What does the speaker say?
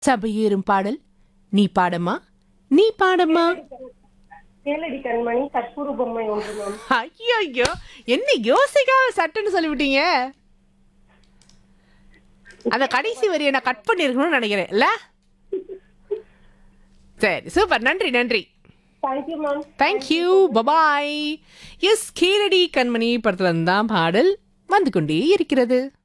சபையேறும் பாடல் நீ பாடமா நீ பாடமா. கேளடி கண்மணி கற்பூர பொம்மை ஒன்று மேம். ஐயோ என்ன யோசிக்காம சட்டுன்னு சொல்லிவிட்டீங்க. அந்த கடைசி வரியை நான் கட் பண்ணிருக்கணும்னு நினைக்கிறேன் இல்ல. சரி சூப்பர், நன்றி நன்றி. Thank you ma'am. Thank you bye bye. S, Keezhadi கண்மணி படத்துல தான் பாடல் வந்து கொண்டே இருக்கிறது.